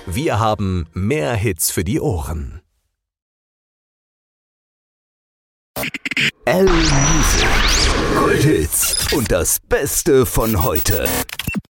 Wir haben mehr Hits für die Ohren. L-Music. Goldhits und das Beste von heute.